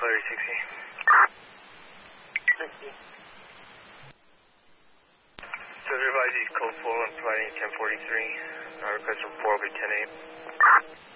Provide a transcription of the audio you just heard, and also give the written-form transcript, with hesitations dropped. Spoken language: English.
Larry 60. 60. So revise East Coast 4 and providing 1043. Request from 4 will be 10-8.